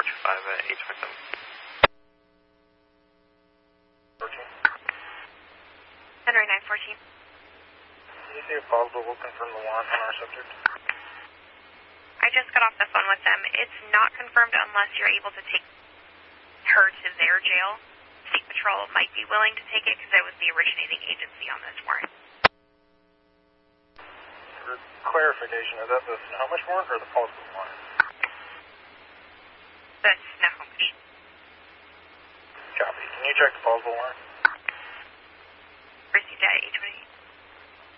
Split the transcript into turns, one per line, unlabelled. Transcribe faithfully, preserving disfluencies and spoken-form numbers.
two five at eight victim.
fourteen.
Henry nine fourteen.
Can you see if possible we'll confirm the want on our subject?
I just got off the phone with them. It's not confirmed unless you're able to take her to their jail. State Patrol might be willing to take it because it was the originating agency on this warrant.
For clarification, is that the Sonoma warrant or the Paulsville warrant?